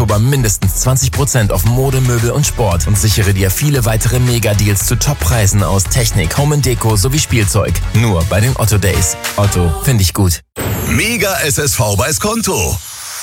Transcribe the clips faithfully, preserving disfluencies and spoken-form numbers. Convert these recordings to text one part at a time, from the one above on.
Oktober mindestens zwanzig Prozent auf Mode, Möbel und Sport und sichere dir viele weitere Mega-Deals zu Top-Preisen aus Technik, Home and Deko sowie Spielzeug. Nur bei den Otto Days. Otto, finde ich gut. Mega S S V bei Skonto.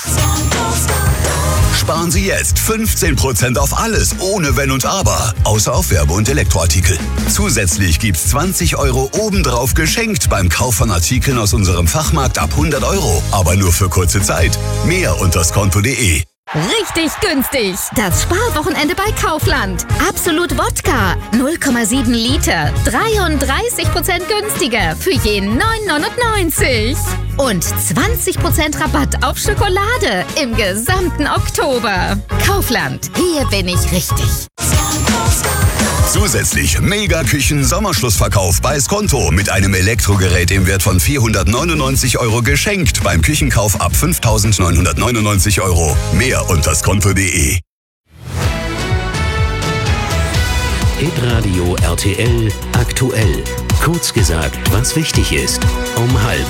Sparen Sie jetzt fünfzehn Prozent auf alles, ohne Wenn und Aber, außer auf Werbe- und Elektroartikel. Zusätzlich gibt's zwanzig Euro obendrauf geschenkt beim Kauf von Artikeln aus unserem Fachmarkt ab hundert Euro. Aber nur für kurze Zeit. Mehr unter skonto punkt de. Richtig günstig. Das Sparwochenende bei Kaufland. Absolut Wodka. null Komma sieben Liter. dreiunddreißig Prozent günstiger für je neun neunundneunzig. Und zwanzig Prozent Rabatt auf Schokolade im gesamten Oktober. Kaufland. Hier bin ich richtig. Zusätzlich Mega-Küchen-Sommerschlussverkauf bei Skonto mit einem Elektrogerät im Wert von vierhundertneunundneunzig Euro geschenkt beim Küchenkauf ab fünftausendneunhundertneunundneunzig Euro. Mehr unter skonto punkt de. Hitradio R T L aktuell. Kurz gesagt, was wichtig ist. Um halb.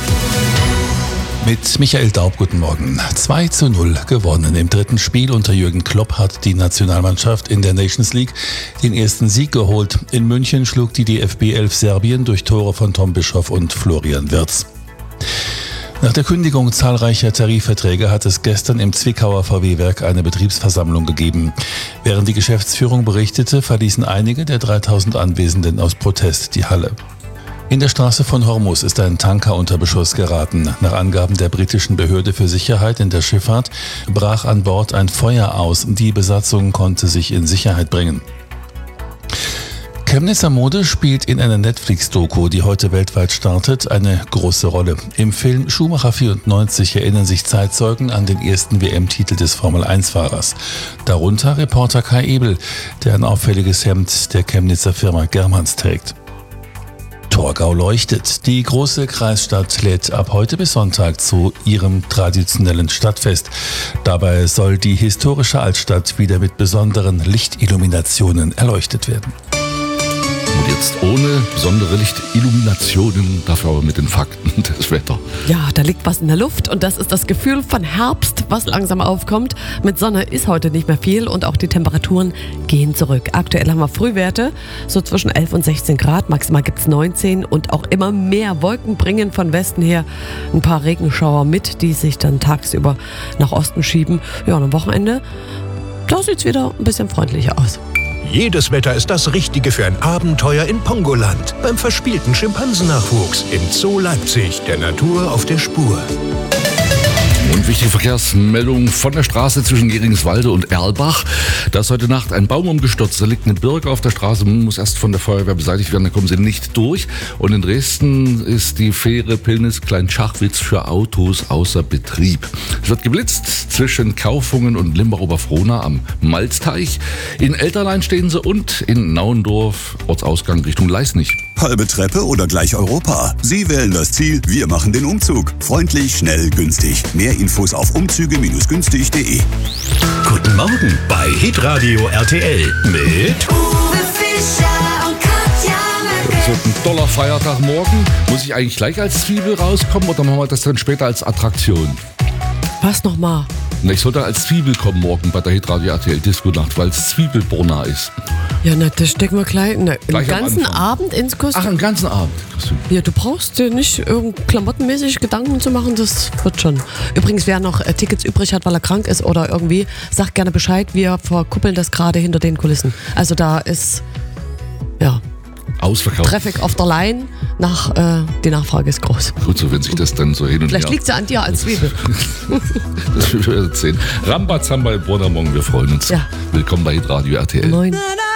Mit Michael Daub, guten Morgen. zwei zu null gewonnen. Im dritten Spiel unter Jürgen Klopp hat die Nationalmannschaft in der Nations League den ersten Sieg geholt. In München schlug die D F B elf Serbien durch Tore von Tom Bischoff und Florian Wirtz. Nach der Kündigung zahlreicher Tarifverträge hat es gestern im Zwickauer V W-Werk eine Betriebsversammlung gegeben. Während die Geschäftsführung berichtete, verließen einige der dreitausend Anwesenden aus Protest die Halle. In der Straße von Hormuz ist ein Tanker unter Beschuss geraten. Nach Angaben der britischen Behörde für Sicherheit in der Schifffahrt brach an Bord ein Feuer aus. Die Besatzung konnte sich in Sicherheit bringen. Chemnitzer Mode spielt in einer Netflix-Doku, die heute weltweit startet, eine große Rolle. Im Film Schumacher vierundneunzig erinnern sich Zeitzeugen an den ersten W M-Titel des Formel eins Fahrers. Darunter Reporter Kai Ebel, der ein auffälliges Hemd der Chemnitzer Firma Germans trägt. Torgau leuchtet. Die große Kreisstadt lädt ab heute bis Sonntag zu ihrem traditionellen Stadtfest. Dabei soll die historische Altstadt wieder mit besonderen Lichtilluminationen erleuchtet werden. Und jetzt ohne besondere Lichtilluminationen, dafür aber mit den Fakten des Wetters. Ja, da liegt was in der Luft und das ist das Gefühl von Herbst, was langsam aufkommt. Mit Sonne ist heute nicht mehr viel und auch die Temperaturen gehen zurück. Aktuell haben wir Frühwerte, so zwischen elf und sechzehn Grad, maximal gibt es neunzehn und auch immer mehr Wolken bringen von Westen her ein paar Regenschauer mit, die sich dann tagsüber nach Osten schieben. Ja, und am Wochenende, da sieht es wieder ein bisschen freundlicher aus. Jedes Wetter ist das Richtige für ein Abenteuer in Pongoland. Beim verspielten Schimpansennachwuchs im Zoo Leipzig, der Natur auf der Spur. Und wichtige Verkehrsmeldung von der Straße zwischen Geringswalde und Erlbach. Da ist heute Nacht ein Baum umgestürzt. Da liegt eine Birke auf der Straße, muss erst von der Feuerwehr beseitigt werden, da kommen sie nicht durch. Und in Dresden ist die Fähre Pillnitz-Klein-Schachwitz für Autos außer Betrieb. Es wird geblitzt zwischen Kaufungen und Limbach-Oberfrohna am Malzteich. In Elterlein stehen sie und in Nauendorf, Ortsausgang Richtung Leisnig. Halbe Treppe oder gleich Europa? Sie wählen das Ziel, wir machen den Umzug. Freundlich, schnell, günstig. Mehr Infos auf umzüge günstig punkt de. Guten Morgen bei Hitradio R T L mit Uwe Fischer und Katja Möcke. Das wird ein toller Feiertag morgen. Muss ich eigentlich gleich als Zwiebel rauskommen oder machen wir das dann später als Attraktion? Was nochmal? Na, ich sollte als Zwiebel kommen morgen bei der Hitradio R T L Disco Nacht, weil es Zwiebelbrunner ist. Ja, na, das stecken wir gleich, na, Gleich den am ganzen Anfang. Abend ins Kostüm. Ach, den ganzen Abend. Kostüm. Ja, du brauchst dir nicht irgend klamottenmäßig Gedanken zu machen, das wird schon. Übrigens, wer noch äh, Tickets übrig hat, weil er krank ist oder irgendwie, sagt gerne Bescheid, wir verkuppeln das gerade hinter den Kulissen. Also da ist, ja, Ausverkauft. Traffic auf der Line, nach, äh, die Nachfrage ist groß. Gut, so wenn sich das dann so hin und Vielleicht her... liegt sie an dir als Zwiebel. Das werden wir jetzt sehen. Rambazamba in Bordermong, wir freuen uns. Ja. Willkommen bei Hitradio R T L. Moin. Na, na.